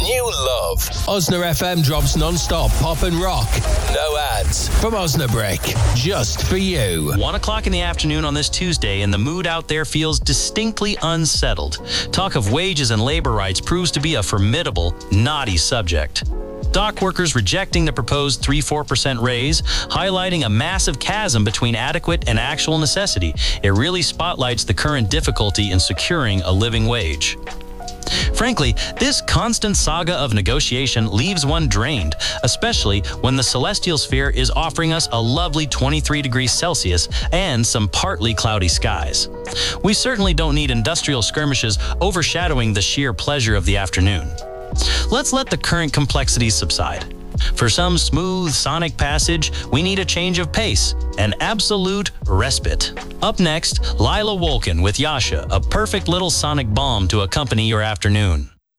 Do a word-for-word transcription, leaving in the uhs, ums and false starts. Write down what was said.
new love. Osna F M drops non-stop pop and rock. No ads. From Osnabrick. Just for you. One o'clock in the afternoon on this Tuesday, and the mood out there feels distinctly unsettled. Talk of wages and labor rights proves to be a formidable, knotty subject. Dock workers rejecting the proposed three to four percent raise, highlighting a massive chasm between adequate and actual necessity. It really spotlights the current difficulty in securing a living wage. Frankly, this constant saga of negotiation leaves one drained, especially when the celestial sphere is offering us a lovely twenty-three degrees Celsius and some partly cloudy skies. We certainly don't need industrial skirmishes overshadowing the sheer pleasure of the afternoon. Let's let the current complexities subside. For some smooth sonic passage, we need a change of pace, an absolute respite. Up next, Lila Wolkin with Yasha, a perfect little sonic balm to accompany your afternoon.